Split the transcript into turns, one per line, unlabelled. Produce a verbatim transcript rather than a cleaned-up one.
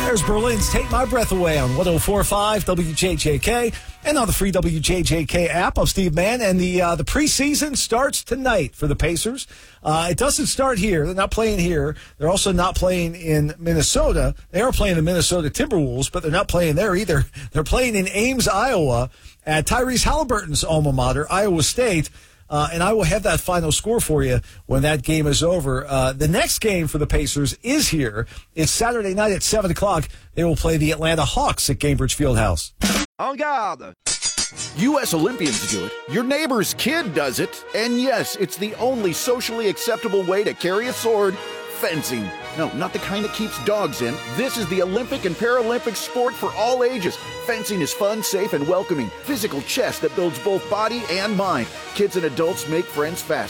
There's Berlin's Take My Breath Away on one oh four point five W J J K and on the free W J J K app. I'm Steve Mann, and the uh, the preseason starts tonight for the Pacers. Uh, it doesn't start here. They're not playing here. They're also not playing in Minnesota. They are playing the Minnesota Timberwolves, but they're not playing there either. They're playing in Ames, Iowa, at Tyrese Halliburton's alma mater, Iowa State. Uh, and I will have that final score for you when that game is over. Uh, the next game for the Pacers is here. It's Saturday night at seven o'clock. They will play the Atlanta Hawks at Gainbridge Fieldhouse.
En garde! U S Olympians do it. Your neighbor's kid does it. And yes, it's the only socially acceptable way to carry a sword. Fencing. No, not the kind that keeps dogs in. This is the Olympic and Paralympic sport for all ages. Fencing is fun, safe, and welcoming. Physical chess that builds both body and mind. Kids and adults make friends fast.